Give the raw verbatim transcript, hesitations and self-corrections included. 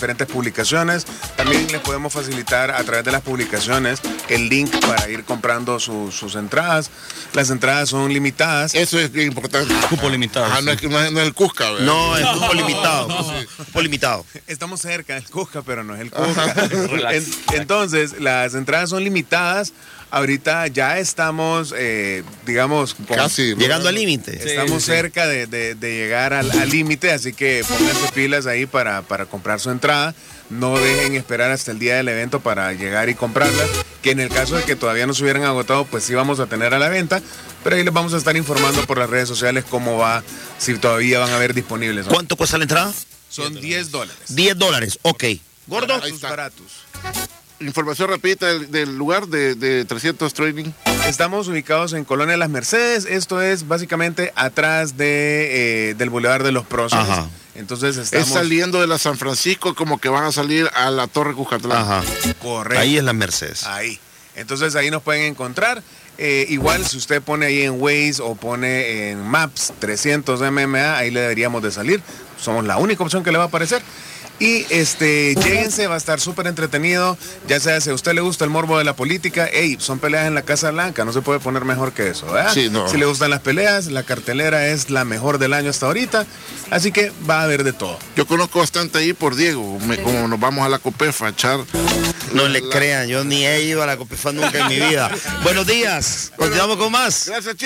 diferentes publicaciones. También les podemos facilitar a través de las publicaciones el link para ir comprando su, sus entradas. Las entradas son limitadas. Eso es bien importante. Cupo limitado. Ah, no, es, no, es, no es el Cusca, ¿verdad? No, es cupo limitado. Sí. Cupo limitado. Estamos cerca del Cusca, pero no es el Cusca. En, entonces, las entradas son limitadas. Ahorita ya estamos, eh, digamos, con, casi llegando al límite. Estamos sí, sí. cerca de, de, de llegar al límite, así que pónganse pilas ahí para, para comprar su entrada. No dejen esperar hasta el día del evento para llegar y comprarlas, que en el caso de que todavía no se hubieran agotado, pues sí vamos a tener a la venta, pero ahí les vamos a estar informando por las redes sociales cómo va, si todavía van a haber disponibles, ¿no? ¿Cuánto cuesta la entrada? Son diez dólares. diez dólares, ok. ¿Gordo? Baratos, baratos. Información rapidita del, del lugar de, de trescientos Training. Estamos ubicados en Colonia Las Mercedes. Esto es básicamente atrás de, eh, del Boulevard de los Próceres. Ajá. Entonces estamos... Es saliendo de la San Francisco, como que van a salir a la Torre Cuscatlán. Ajá. Correcto. Ahí es Las Mercedes. Ahí. Entonces ahí nos pueden encontrar. Eh, igual si usted pone ahí en Waze o pone en Maps trescientos M M A, ahí le deberíamos de salir. Somos la única opción que le va a aparecer. Y este, lléguense, va a estar súper entretenido. Ya sea si a usted le gusta el morbo de la política, hey, son peleas en la Casa Blanca, no se puede poner mejor que eso, ¿verdad? Sí, no. Si le gustan las peleas, la cartelera es la mejor del año hasta ahorita, así que va a haber de todo. Yo conozco bastante ahí por Diego, me, como nos vamos a la Copefa a echar. No le crean, yo ni he ido a la Copefa nunca en mi vida. Buenos días, continuamos con más. Gracias, chicos.